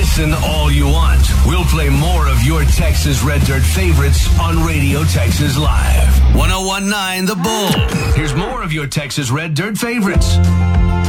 Listen all you want. We'll play more of your Texas Red Dirt favorites on Radio Texas Live. 101.9 The Bull. Here's more of your Texas Red Dirt favorites.